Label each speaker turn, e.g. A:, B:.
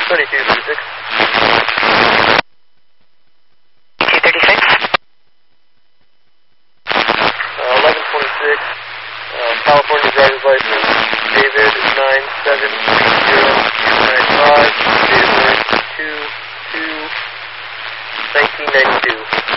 A: 2236.
B: 236.
A: 1126. California driver's license. David 970-295. Date of birth 2/2/1992.